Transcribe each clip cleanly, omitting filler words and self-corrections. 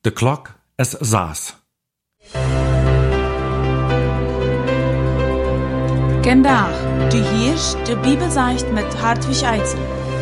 De klok is 6. Vandaag, du hörst de Bibelsicht mit Hartwig Eidzel.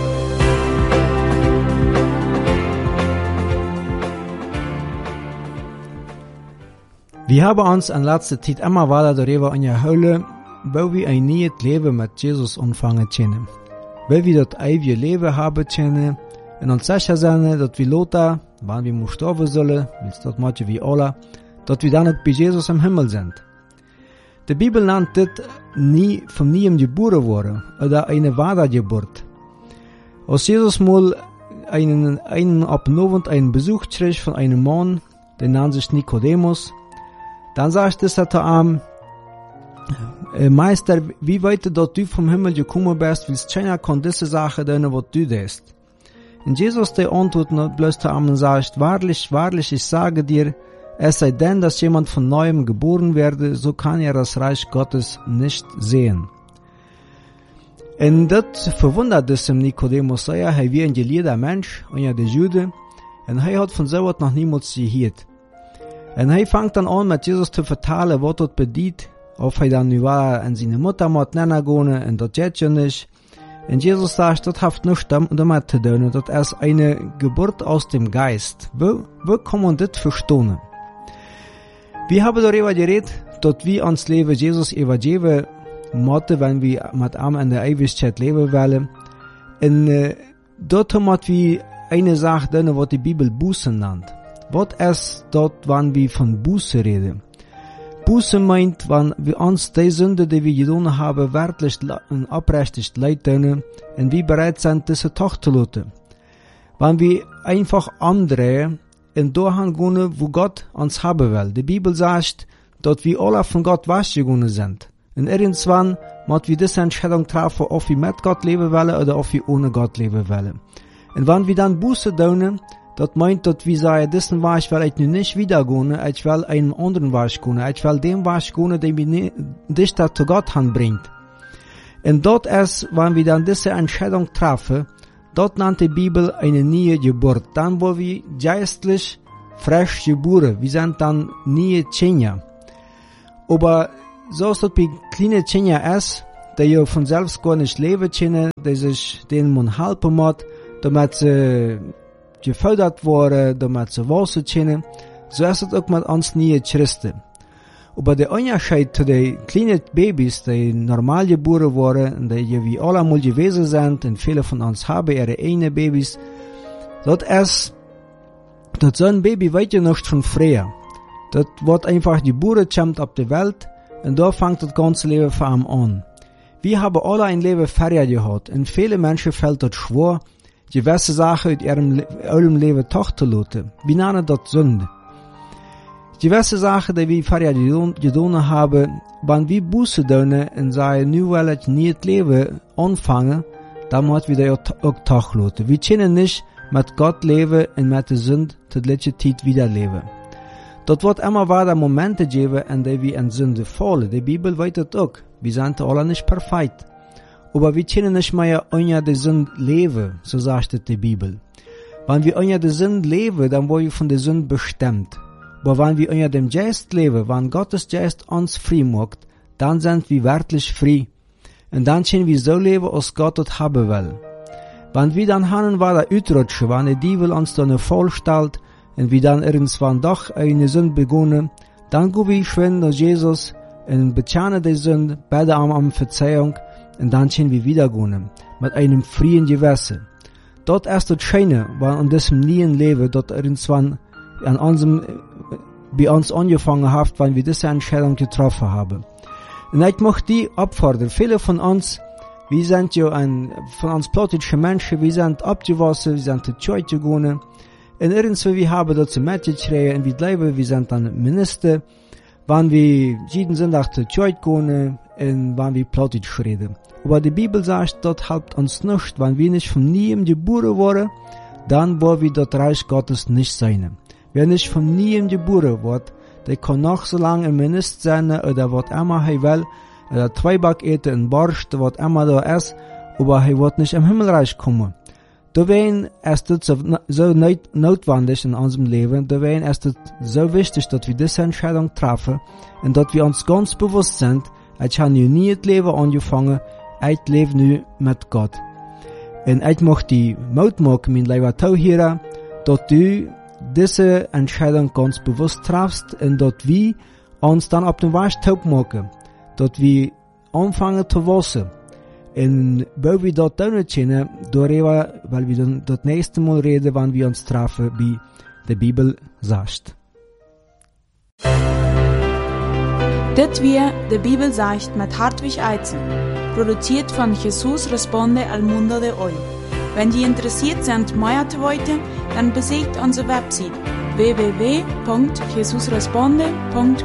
Wir haben uns in letzter Zeit immer weiter darüber unterhalten, wo wir ein neues Leben mit Jesus anfangen können. Wo wir das ewige Leben haben können und uns sicher sein, dass wir Lothar, wann wir sterben sollen, weil das machen wir alle, dass wir dann bei Jesus im Himmel sind. Die Bibel nennt das nie von neuem geboren worden oder eine Wiedergeburt. Als Jesus mal einen Abend einen Besuch kriegt von einem Mann, der nennt sich Nikodemus, dann sagt er zu ihm, Meister, wie weit dass du vom Himmel gekommen bist, willst keiner kann diese Sache tun, was du tust. Und Jesus, der antwortet bloß zu ihm und sagt, wahrlich, wahrlich, ich sage dir, es sei denn, dass jemand von Neuem geboren werde, so kann er das Reich Gottes nicht sehen. Und das verwundert es dem Nikodemus sehr, er wie ein gelehrter Mensch, und ja der Jude, und er hat von so was noch niemals gehört. Und er fängt dann an, mit Jesus zu vertellen, was das bedeutet, ob er dann nur an seine Mutter mit nennen gehen, und das geht ja nicht. Und Jesus sagt, das hat nichts damit zu tun, das ist eine Geburt aus dem Geist. Wo kann man das verstehen? Wir haben darüber geredet, dass wir uns Leben Jesus übergeben müssen, wenn wir mit ihm in der Ewigkeit leben wollen. Und dort haben wir eine Sache drin, was die Bibel Buße nennt. Was ist dort, wenn wir von Buße reden? Buße meint, wenn wir uns die Sünde, die wir getan haben, wirklich und aufrichtig leid tun und wir bereit sind, diese Tag zu lassen. Wenn wir einfach umdrehen und dahin gehen, wo Gott uns haben will. Die Bibel sagt, dass wir alle von Gott weggegangen sind. Und irgendwann müssen wir diese Entscheidung treffen, ob wir mit Gott leben wollen oder ob wir ohne Gott leben wollen. Und wenn wir dann Buße tun, das meint, dass wir sagen, diesen Weg will ich nicht wieder gehen, ich will einen anderen Weg gehen, ich will dem Weg gehen, der mich dichter zu Gott anbringt. Und dort ist, wenn wir dann diese Entscheidung treffen, dort nennt die Bibel eine neue Geburt. Dann, wo wir geistlich frisch geboren, wir sind dann neue Kinder. Aber so ist das bei kleinen Kindern ist, die ja von selbst gar nicht leben können, die sich denen man helfen muss, damit sie gefördert worden, damit sie wachsen können. So ist es auch mit uns neue Christen. Aber der Unterschied zu den kleinen Babys, die normal geboren wurden, die wie alle mal gewesen sind, und viele von uns haben ihre eigenen Babys, das ist, dass so ein Baby weiß ja nicht von früher. Das wird einfach geboren, kommt auf die Welt, und da fängt das ganze Leben für ihn an. Wir haben alle ein Leben vorher gehabt, und viele Menschen fällt das schwer, gewisse Sachen in ihrem Leben doch zu lassen. Wir nennen das Sünde. Gewisse Sachen, die wir vorher getan haben, wenn wir Buße tun und sagen, nu will ich nicht leben anfangen, dann müssen wir das auch doch lassen. Wir können nicht mit Gott leben und mit der Sünde zur letzten Zeit wieder leben. Dort wird immer weiter Momente geben, in denen wir in Sünde fallen. Die Bibel weiß das auch. Wir sind alle nicht perfekt. Aber wir können nicht mehr unter der Sünde leben, so sagt die Bibel. Wenn wir unter der Sünde leben, dann wollen wir von der Sünde bestimmt. Aber wenn wir unter dem Geist leben, wenn Gottes Geist uns frei macht, dann sind wir wirklich frei. Und dann können wir so leben, als Gott es haben will. Wenn wir dann haben weiter utrutschen, wenn der Teufel uns dann vorstellt, und wir dann irgendwann doch eine Sünde begonnen, dann gehen wir schwimmen nach Jesus und bekennen die Sünde, beten um Verzeihung, und dann können wir wieder gehen, mit einem freien Gewissen. Dort ist das Schöne, weil in diesem neuen Leben, dort irgendwann bei uns angefangen hat, weil wir diese Entscheidung getroffen haben. Und ich möchte die abfordern. Viele von uns, wir sind ja von uns plottische Menschen, wir sind abgewachsen, wir sind zur Kirche gegangen. Und irgendwie, wir haben dort zum Mädchen gekriegt, und wir leben, wir sind dann Minister, wenn wir jeden Sonntag zur Kirche gehen, und wenn wir plottisch reden. Aber die Bibel sagt, das hilft uns nicht, wenn wir nicht von neuem geboren wurden, dann wollen wir das Reich Gottes nicht sein. Wer nicht von neuem geboren wird, der kann noch so lange ein Minister sein, oder was immer er will, oder Zweiback eten, ein Borscht, was immer da ist, aber er wird nicht im Himmelreich kommen. Deswegen ist es so notwendig in unserem Leben, deswegen ist es so wichtig, dass wir diese Entscheidung treffen und dass wir uns ganz bewusst sind, ich habe nie das Leben angefangen, ich lebe nu mit Gott. Und ich möchte die Mut machen, mein lieber Zuhörer, dass du diese Entscheidung ganz bewusst triffst und dass wir uns dann auf den Weg taub machen, dass wir anfangen zu wachsen. Und weil wir das auch nicht kennen, darüber, weil wir dann das nächste Mal reden, wenn wir uns treffen, wie die Bibel sagt. Das wir die Bibel sagt mit Hartwig Eizen, produziert von Jesus Responde al Mundo de Hoy. Wenn Sie interessiert sind, mehr zu wissen, dann besucht unsere Website www.jesusresponde.com.